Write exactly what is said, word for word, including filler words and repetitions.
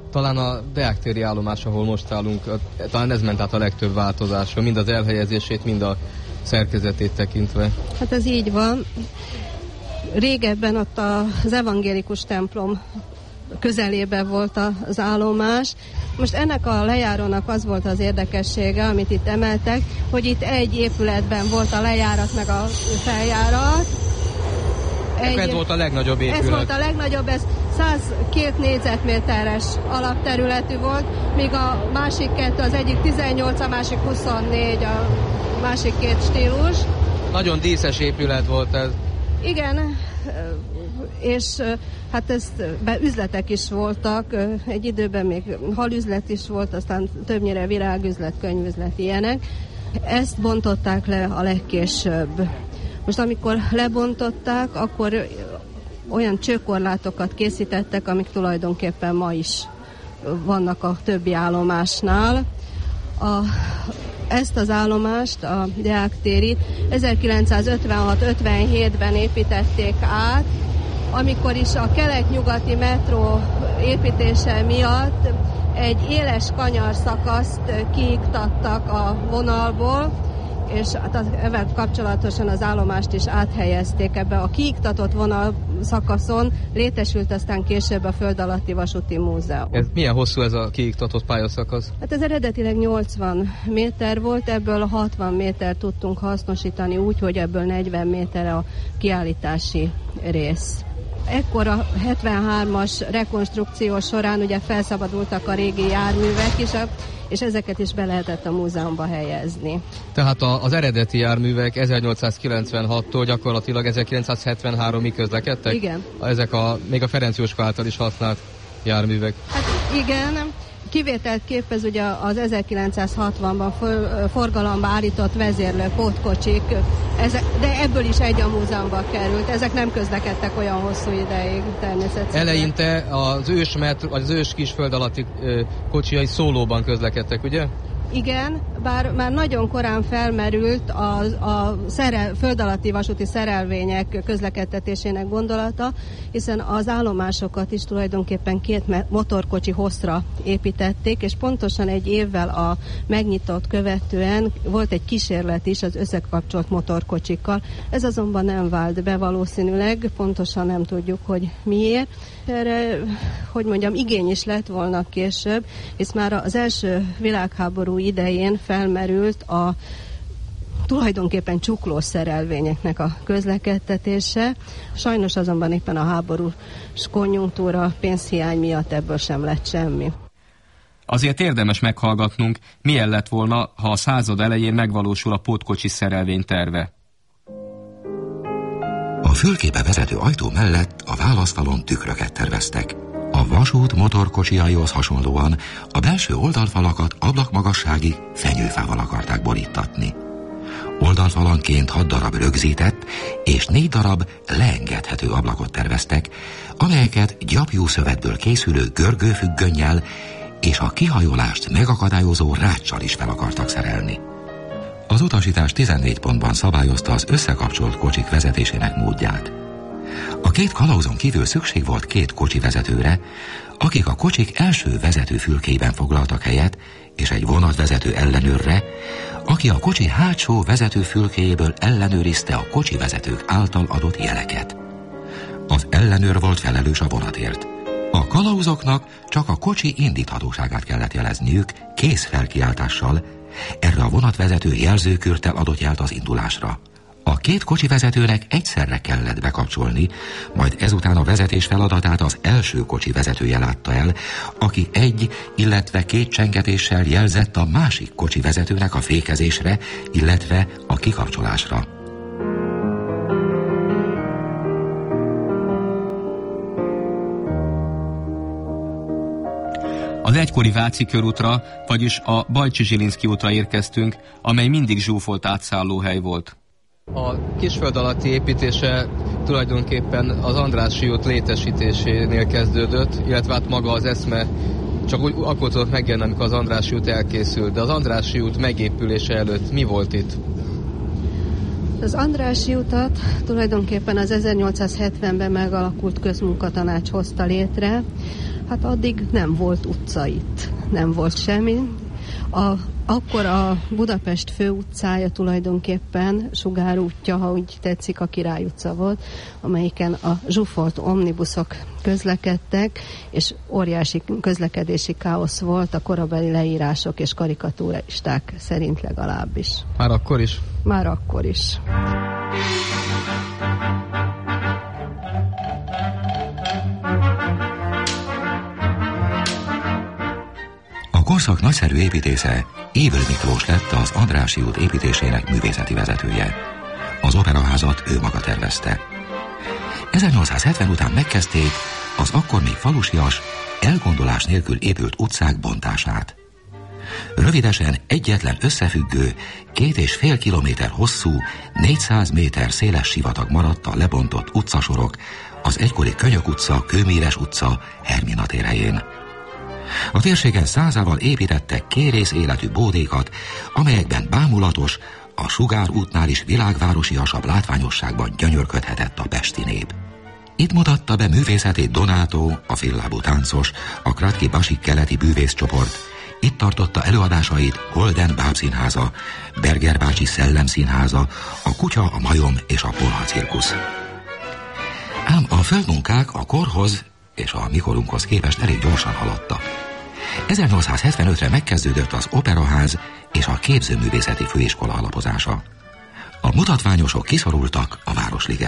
Talán a Deák téri állomás, ahol most állunk, talán ez ment át a legtöbb változásra, mind az elhelyezését, mind a szerkezetét tekintve. Hát ez így van. Régebben ott az evangélikus templom közelében volt az állomás. Most ennek a lejárónak az volt az érdekessége, amit itt emeltek, hogy itt egy épületben volt a lejárat meg a feljárat. Egy, ez volt a legnagyobb épület. Ez volt a legnagyobb, ez száz két négyzetméteres alapterületű volt, míg a másik kettő, az egyik tizennyolc, a másik huszonnégy, a másik két stílus. Nagyon díszes épület volt ez. Igen, és hát ezt be üzletek is voltak, egy időben még halüzlet is volt, aztán többnyire virágüzlet, könyvüzlet, ilyenek. Ezt bontották le a legkésőbb. Most amikor lebontották, akkor olyan csőkorlátokat készítettek, amik tulajdonképpen ma is vannak a többi állomásnál. A, ezt az állomást, a Deák téri ezerkilencszázötvenhat ötvenhétben építették át, amikor is a kelet-nyugati metró építése miatt egy éles kanyarszakaszt kiiktattak a vonalból, és ezzel kapcsolatosan az állomást is áthelyezték ebbe a kiiktatott vonal szakaszon, létesült aztán később a Föld alatti vasúti múzeum. Ez milyen hosszú ez a kiiktatott pályaszakasz? Hát ez eredetileg nyolcvan méter volt, ebből hatvan méter tudtunk hasznosítani úgy, hogy ebből negyven méter a kiállítási rész. Ekkor a hetvenhármas rekonstrukció során ugye felszabadultak a régi járművek is, és ezeket is be lehetett a múzeumba helyezni. Tehát az eredeti járművek ezernyolcszázkilencvenhattól gyakorlatilag ezerkilencszázhetvenháromig közlekedtek? Igen. Ezek a, még a Ferenc Jóska által is használt járművek. Hát igen, kivételt képez ugye az ezerkilencszázhatvanban forgalomba állított vezérlő pótkocsik, ezek, de ebből is egy a múzeumba került. Ezek nem közlekedtek olyan hosszú ideig természetesen. Eleinte az ős metro, az ős kisföld alatti kocsijai szólóban közlekedtek, ugye? Igen, bár már nagyon korán felmerült a, a szerel, föld alatti vasúti szerelvények közlekedtetésének gondolata, hiszen az állomásokat is tulajdonképpen két motorkocsi hosszra építették, és pontosan egy évvel a megnyitott követően volt egy kísérlet is az összekapcsolt motorkocsikkal. Ez azonban nem vált be valószínűleg, pontosan nem tudjuk, hogy miért. Erre, hogy mondjam, igény is lett volna később, hisz már az első világháború idején felmerült a tulajdonképpen csuklós szerelvényeknek a közlekedtetése. Sajnos azonban éppen a háborús konjunktúra, pénzhiány miatt ebből sem lett semmi. Azért érdemes meghallgatnunk, milyen lett volna, ha a század elején megvalósul a pótkocsi szerelvény terve. A fülkébe vezető ajtó mellett a válaszfalon tükröket terveztek. A vasút motorkocsijaihoz hasonlóan a belső oldalfalakat ablakmagasságig fenyőfával akarták borítatni. Oldalfalanként hat darab rögzített és négy darab leengedhető ablakot terveztek, amelyeket gyapjú szövetből készülő görgőfüggönnyel és a kihajolást megakadályozó ráccsal is fel akartak szerelni. Az utasítás tizennégy pontban szabályozta az összekapcsolt kocsik vezetésének módját. A két kalauzon kívül szükség volt két kocsi vezetőre, akik a kocsik első vezetőfülkéiben foglaltak helyet, és egy vonatvezető ellenőrre, aki a kocsi hátsó vezetőfülkéjéből ellenőrizte a kocsi vezetők által adott jeleket. Az ellenőr volt felelős a vonatért. A kalauzoknak csak a kocsi indíthatóságát kellett jelezniük kézfelkiáltással, erre a vonatvezető jelzőkürttel adott jelt az indulásra. A két kocsi vezetőnek egyszerre kellett bekapcsolni, majd ezután a vezetés feladatát az első kocsi vezetője látta el, aki egy, illetve két csengetéssel jelzett a másik kocsi vezetőnek a fékezésre, illetve a kikapcsolásra. Az egykori Váci körútra, vagyis a Bajcsy-Zsilinszky útra érkeztünk, amely mindig zsúfolt átszállóhely volt. A kisföld alatti építése tulajdonképpen az Andrássy út létesítésénél kezdődött, illetve hát maga az eszme csak úgy akkor tudott megjelenni, amikor az Andrássy út elkészült. De az Andrássy út megépülése előtt mi volt itt? Az Andrássy utat tulajdonképpen az ezernyolcszázhetvenben megalakult közmunkatanács hozta létre. Hát addig nem volt utca itt, nem volt semmi. A, akkor a Budapest főutcája tulajdonképpen Sugár útja, ha úgy tetszik, a Király utca volt, amelyiken a zsúfolt omnibuszok közlekedtek, és óriási közlekedési káosz volt a korabeli leírások és karikaturisták szerint legalábbis. Már akkor is? Már akkor is. A korszak nagyszerű építésze Évül Miklós lett az Andrássy út építésének művészeti vezetője. Az operaházat ő maga tervezte. ezernyolcszázhetven után megkezdték az akkor még falusias, elgondolás nélkül épült utcák bontását. Rövidesen egyetlen összefüggő, két és fél kilométer hosszú, négyszáz méter széles sivatag maradt a lebontott utcasorok, az egykori Könyök utca, Kőméres utca, Hermina tér helyén. A térségen százával építettek kérész életű bódékat, amelyekben bámulatos, a Sugár útnál is világvárosiasabb látványosságban gyönyörködhetett a pesti nép. Itt mutatta be művészetét Donato, a féllábú táncos, a Kratky Basik keleti bűvészcsoport. Itt tartotta előadásait Holden bábszínháza, Berger bácsi szellemszínháza, a Kutya, a Majom és a Polha cirkusz. Ám a földmunkák a korhoz és a mikorunkhoz képest elég gyorsan haladtak. ezernyolcszázhetvenötre megkezdődött az Operaház és a Képzőművészeti Főiskola alapozása. A mutatványosok kiszorultak a Városligetbe.